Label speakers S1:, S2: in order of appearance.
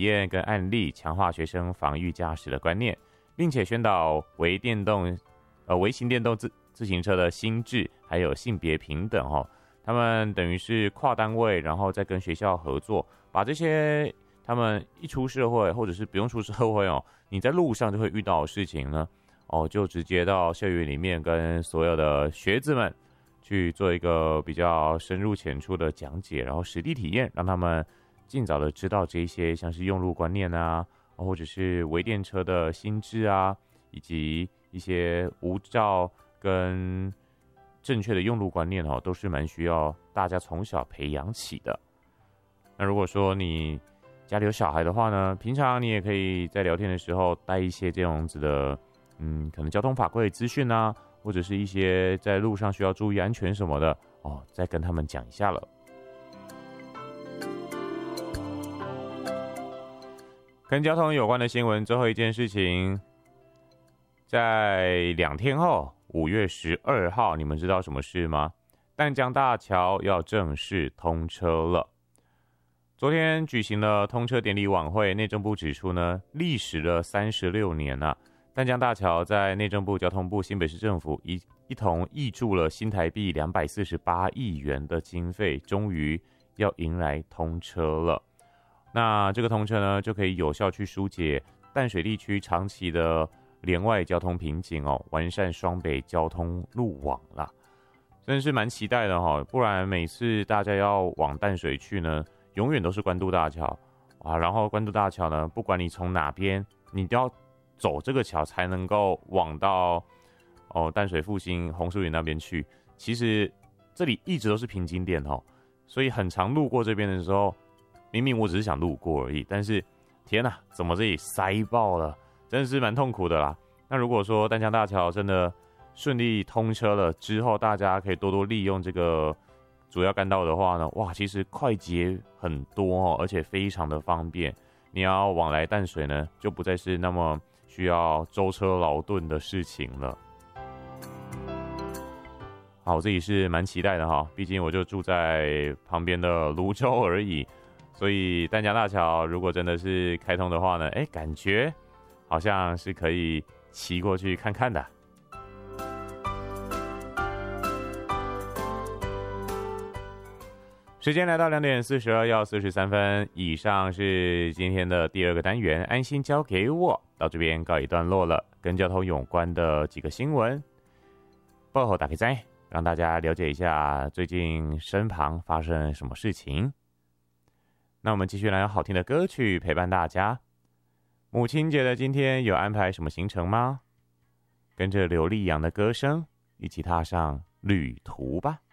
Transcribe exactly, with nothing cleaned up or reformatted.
S1: 验跟案例，强化学生防御驾驶的观念，并且宣导微电动、呃微型电动自自行车的心智，还有性别平等哦。他们等于是跨单位，然后再跟学校合作，把这些他们一出社会，或者是不用出社会哦，你在路上就会遇到的事情呢，哦，就直接到校园里面跟所有的学子们去做一个比较深入浅出的讲解，然后实地体验，让他们尽早的知道这一些像是用路观念啊，或者是微电车的心智啊，以及一些无照跟正确的用路观念哦，都是蛮需要大家从小培养起的。那如果说你家里有小孩的话呢，平常你也可以在聊天的时候带一些这样子的，嗯，可能交通法规的资讯啊，或者是一些在路上需要注意安全什么的哦，再跟他们讲一下了。跟交通有关的新闻，最后一件事情，在两天后，五月十二号，你们知道什么事吗？淡江大桥要正式通车了。昨天举行了通车典礼晚会，内政部指出呢，历时了三十六年啊，淡江大桥在内政部、交通部、新北市政府一一同挹注了新台币两百四十八亿元的经费，终于要迎来通车了。那这个通车呢，就可以有效去疏解淡水地区长期的连外交通瓶颈哦，完善双北交通路网啦，真的是蛮期待的哈、哦。不然每次大家要往淡水去呢，永远都是关渡大桥啊。然后关渡大桥呢，不管你从哪边，你都要走这个桥才能够往到哦淡水复兴红树林那边去。其实这里一直都是瓶颈点哦，所以很常路过这边的时候，明明我只是想路过而已，但是天哪，怎么这里塞爆了？真的是蛮痛苦的啦。那如果说淡江大桥真的顺利通车了之后，大家可以多多利用这个主要干道的话呢，哇，其实快捷很多哦，而且非常的方便。你要往来淡水呢，就不再是那么需要舟车劳顿的事情了。好，我自己是蛮期待的哈，毕竟我就住在旁边的泸州而已，所以淡江大桥如果真的是开通的话呢，哎，感觉好像是可以骑过去看看的。时间来到两点四十二要四十三分，以上是今天的第二个单元，安心交给我，到这边告一段落了。跟交通有关的几个新闻，报后打开斋，让大家了解一下最近身旁发生什么事情。那我们继续来有好听的歌曲陪伴大家。母亲节的今天有安排什么行程吗？跟着刘力扬的歌声一起踏上旅途吧。